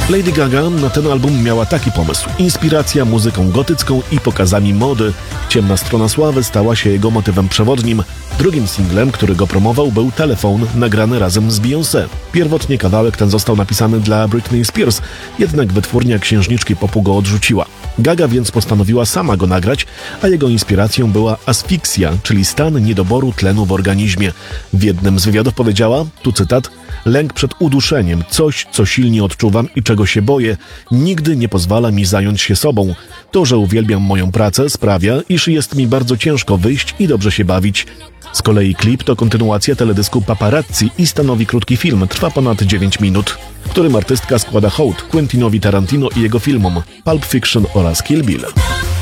Lady Gaga na ten album miała taki pomysł. Inspiracja muzyką gotycką i pokazami mody. Ciemna strona sławy stała się jego motywem przewodnim. Drugim singlem, który go promował, był Telefon, nagrany razem z Beyoncé. Pierwotnie kawałek ten został napisany dla Britney Spears, jednak wytwórnia księżniczki popu go odrzuciła. Gaga więc postanowiła sama go nagrać, a jego inspiracją była asfiksja, czyli stan niedoboru tlenu w organizmie. W jednym z wywiadów powiedziała, tu cytat: lęk przed uduszeniem, coś, co silnie odczuwam i czego się boję, nigdy nie pozwala mi zająć się sobą. To, że uwielbiam moją pracę, sprawia, iż jest mi bardzo ciężko wyjść i dobrze się bawić. Z kolei klip to kontynuacja teledysku Paparazzi i stanowi krótki film, trwa ponad 9 minut, w którym artystka składa hołd Quentinowi Tarantino i jego filmom Pulp Fiction oraz Kill Bill.